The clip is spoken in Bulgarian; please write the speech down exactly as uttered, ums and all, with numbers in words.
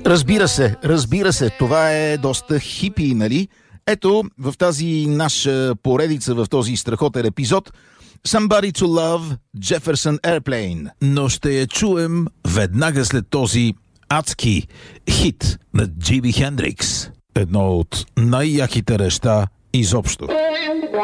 Разбира се, разбира се, това е доста хипи, нали? Ето, в тази наша поредица, в този страхотен епизод, Somebody to Love, Jefferson Airplane. Но ще я чуем веднага след този адски хит на Джими Хендрикс. Едно от най-яките неща изобщо.